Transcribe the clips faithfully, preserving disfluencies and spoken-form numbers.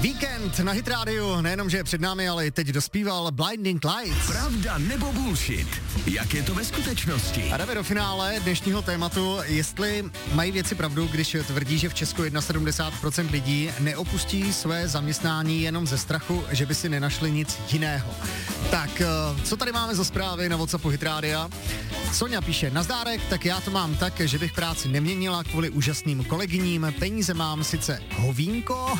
Víkend na Hit Radio, nejenom, že je před námi, ale i teď dospíval Blinding Lights. Pravda nebo bullshit? Jak je to ve skutečnosti? A jdeme do finále dnešního tématu, jestli mají věci pravdu, když tvrdí, že v Česku sedmdesát jedna procent lidí neopustí své zaměstnání jenom ze strachu, že by si nenašli nic jiného. Tak, co tady máme za zprávy na WhatsAppu Hit Rádia? Sonia píše, nazdárek, tak já to mám tak, že bych práci neměnila kvůli úžasným kolegyním, peníze mám sice hovínko,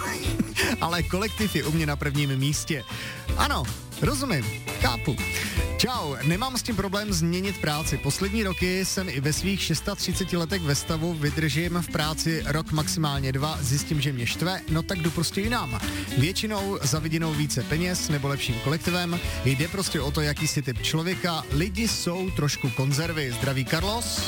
ale kolektiv je u mě na prvním místě. Ano, rozumím, chápu. Čau, nemám s tím problém změnit práci. Poslední roky jsem i ve svých třiceti šesti letech ve stavu, vydržím v práci rok, maximálně dva, zjistím, že mě štve, no tak jdu prostě jinam. Většinou za vidinou více peněz nebo lepším kolektivem, jde prostě o to, jaký jsi typ člověka, lidi jsou trošku konzervy. Zdraví Carlos?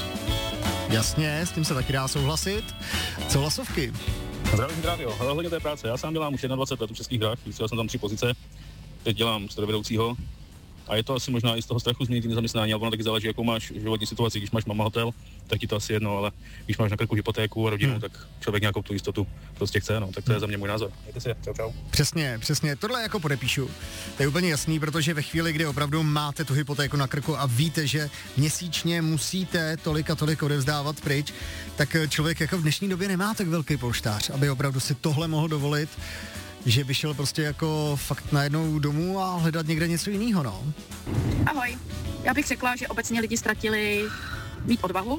Jasně, s tím se taky dá souhlasit. Co hlasovky? Zdravím, rádio. Hlavně té práce. Já sám dělám už dvacet jedna let v Českých hrách, vystudoval jsem tam tři pozice, teď dělám strojvedoucího a je to asi možná i z toho strachu změnit zaměstnání, ale ono taky záleží, jakou máš životní situaci. Když máš mama hotel, tak ti to asi jedno, ale když máš na krku hypotéku a rodinu, hmm. tak člověk nějakou tu jistotu prostě chce, no, tak to je za mě můj názor. Mějte se, čau, čau. Přesně, přesně, tohle jako podepíšu. To je úplně jasný, protože ve chvíli, kdy opravdu máte tu hypotéku na krku a víte, že měsíčně musíte tolik a tolik odevzdávat pryč, tak člověk jako v dnešní době nemá tak velký polštář, aby opravdu si tohle mohl dovolit, že vyšel prostě jako fakt najednou domů a hledat někde něco jiného, no. Ahoj, já bych řekla, že obecně lidi ztratili mít odvahu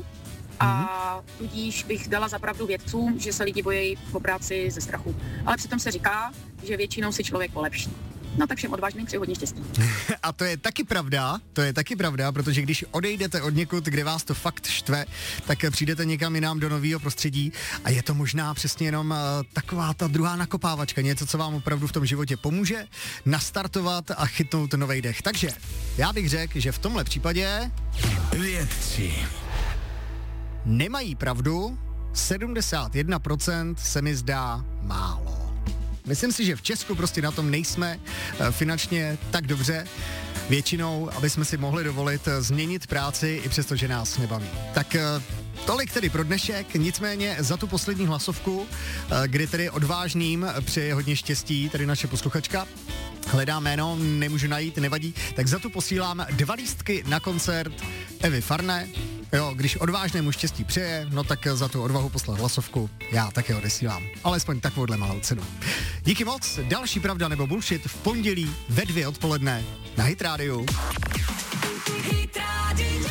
a tudíž bych dala za pravdu vědcům, že se lidi bojí po práci ze strachu. Ale přitom se říká, že většinou si člověk polepší. No tak všem odvážným přeji hodně štěstí. A to je taky pravda, to je taky pravda, protože když odejdete od někud, kde vás to fakt štve, tak přijdete někam jinam do nového prostředí a je to možná přesně jenom uh, taková ta druhá nakopávačka, něco, co vám opravdu v tom životě pomůže nastartovat a chytnout novej dech. Takže já bych řekl, že v tomhle případě vědci nemají pravdu, sedmdesát jedna procent se mi zdá málo. Myslím si, že v Česku prostě na tom nejsme finančně tak dobře, většinou, aby jsme si mohli dovolit změnit práci i přesto, že nás nebaví. Tak tolik tedy pro dnešek, nicméně za tu poslední hlasovku, kdy tedy odvážným přeje hodně štěstí, tady naše posluchačka, hledá jméno, nemůžu najít, nevadí, tak za tu posílám dva lístky na koncert Evy Farné. Jo, když odvážnému štěstí přeje, no tak za tu odvahu poslat hlasovku, já také odesílám. Alespoň takovouhle malou cenu. Díky moc, další pravda nebo bullshit v pondělí ve dvě odpoledne na Hit Radio. Hit Radio.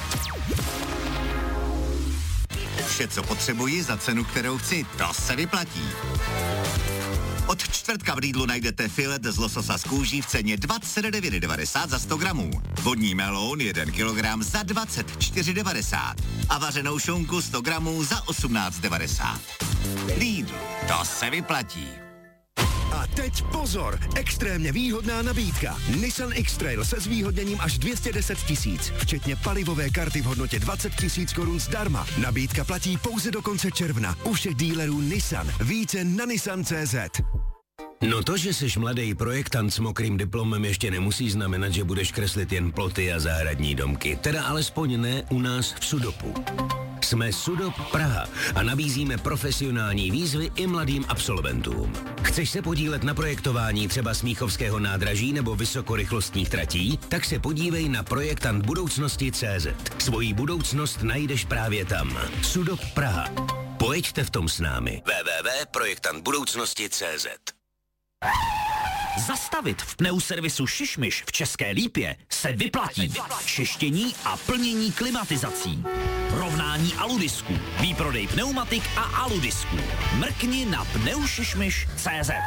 Vše, co potřebuji za cenu, kterou chci, to se vyplatí. Od čtvrtka v Lidlu najdete filet z lososa z kůží v ceně dvacet devět devadesát za sto gramů. Vodní meloun jeden kilogram za dvacet čtyři devadesát. A vařenou šunku sto gramů za osmnáct devadesát. Lidl, to se vyplatí. A teď pozor, extrémně výhodná nabídka. Nissan X-Trail se zvýhodněním až dvě stě deset tisíc, včetně palivové karty v hodnotě dvacet tisíc korun zdarma. Nabídka platí pouze do konce června u všech dílerů Nissan. Více na nissan tečka cé zet. No to, že jsi mladý projektant s mokrým diplomem, ještě nemusí znamenat, že budeš kreslit jen ploty a zahradní domky. Teda alespoň ne u nás v Sudopu. Jsme Sudop Praha a nabízíme profesionální výzvy i mladým absolventům. Chceš se podílet na projektování třeba Smíchovského nádraží nebo vysokorychlostních tratí? Tak se podívej na projektant budoucnosti tečka cé zet. Svoji budoucnost najdeš právě tam. Sudop Praha. Pojďte v tom s námi. w w w tečka projektant budoucnosti tečka cé zet. Zastavit v pneuservisu Šišmiš v České Lípě se vyplatí. Čištění a plnění klimatizací. Rovnání aludisků. Výprodej pneumatik a aludisků. Mrkni na pneušišmiš tečka cé zet.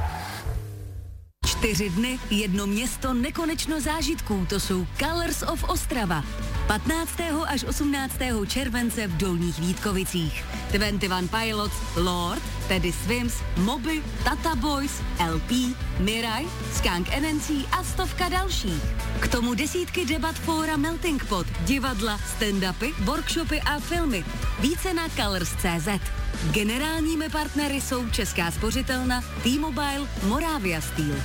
Čtyři dny, jedno město, nekonečno zážitků. To jsou Colors of Ostrava. patnáctého až osmnáctého července v Dolních Vítkovicích. dvacet jedna Pilots, Lord, Teddy Swims, Moby, Tata Boys, el pé, Mirai, Skunk N N C a stovka dalších. K tomu desítky debat fóra Melting Pot, divadla, stand-upy, workshopy a filmy. Více na colors tečka cé zet. Generálními partnery jsou Česká spořitelna, T-Mobile, Moravia Steel.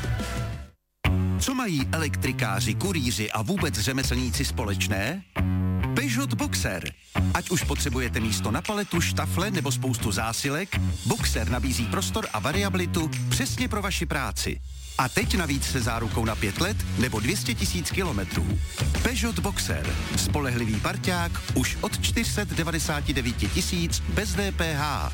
Co mají elektrikáři, kurýři a vůbec řemeslníci společné? Peugeot Peugeot Boxer. Ať už potřebujete místo na paletu, štafle nebo spoustu zásilek, Boxer nabízí prostor a variabilitu přesně pro vaši práci. A teď navíc se zárukou na pět let nebo dvě stě tisíc kilometrů. Peugeot Boxer. Spolehlivý parťák už od čtyři sta devadesát devět tisíc bez D P H.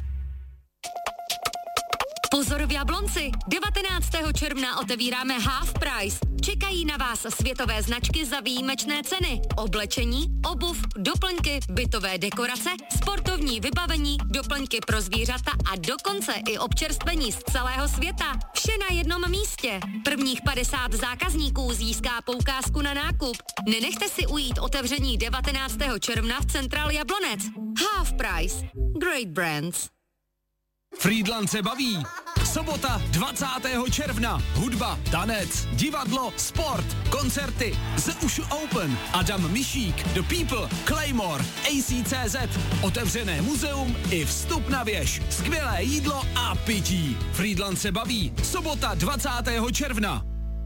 Pozor v Jablonci! devatenáctého června otevíráme Half Price. Čekají na vás světové značky za výjimečné ceny. Oblečení, obuv, doplňky, bytové dekorace, sportovní vybavení, doplňky pro zvířata a dokonce i občerstvení z celého světa. Vše na jednom místě. Prvních padesát zákazníků získá poukázku na nákup. Nenechte si ujít otevření devatenáctého června v Central Jablonec. Half Price. Great brands. Frýdlant se baví. Sobota dvacátého června. Hudba, tanec, divadlo, sport, koncerty, The Ushu Open, Adam Mišík, The People, Claymore, A C C Z, otevřené muzeum i vstup na věž, skvělé jídlo a pití. Frýdlant se baví. Sobota dvacátého června.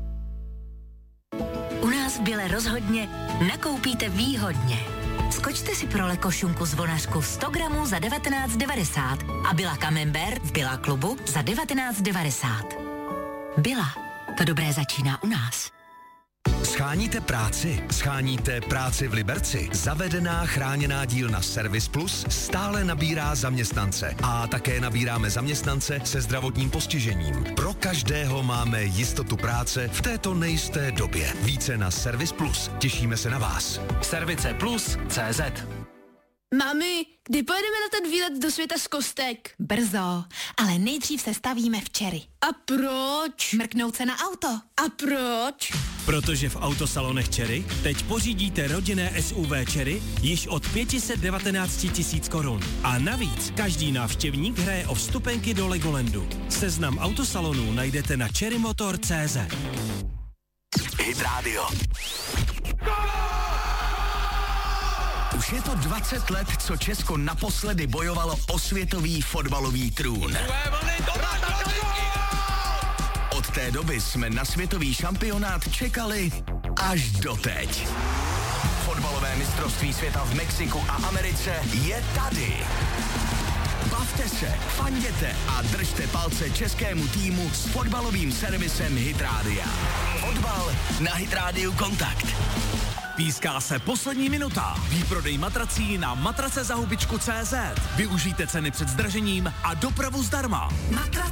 U nás v Bile rozhodně nakoupíte výhodně. Skočte si pro lekošunku zvonařku sto gramů za devatenáct devadesát a Billa Camembert v Billa klubu za devatenáct devadesát. Billa. To dobré začíná u nás. Scháníte práci? Scháníte práci v Liberci? Zavedená chráněná dílna Service Plus stále nabírá zaměstnance. A také nabíráme zaměstnance se zdravotním postižením. Pro každého máme jistotu práce v této nejisté době. Více na Service Plus. Těšíme se na vás. Service Plus tečka cé zet. Mami, kdy pojedeme na ten výlet do světa z kostek? Brzo, ale nejdřív se stavíme včery. A proč? Mrknout se na auto. A proč? Protože v autosalonech Cherry teď pořídíte rodinné S U V Cherry již od pět set devatenáct tisíc korun. A navíc každý návštěvník hraje o vstupenky do Legolandu. Seznam autosalonů najdete na cherrymotor tečka cé zet. Hit Radio. Už je to dvacet let, co Česko naposledy bojovalo o světový fotbalový trůn. Od té doby jsme na světový šampionát čekali až doteď. Fotbalové mistrovství světa v Mexiku a Americe je tady. Bavte se, fanděte a držte palce českému týmu s fotbalovým servisem Hit Rádia. Fotbal na Hit Rádiu Kontakt. Píská se poslední minuta. Výprodej matrací na matrace za hubičku tečka cé zet. Využijte ceny před zdražením a dopravu zdarma. Matrace